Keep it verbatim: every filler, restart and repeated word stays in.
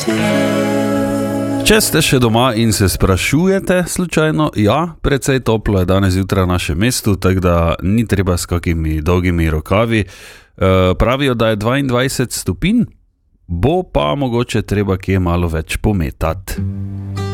Če ste še doma in se sprašujete slučajno, ja, precej toplo je danes zjutraj v našem mestu, tako da ni treba s kakimi dolgimi rokavi. E, pravijo, da je dvaindvajset stopinj, bo pa mogoče treba kje malo več pometati.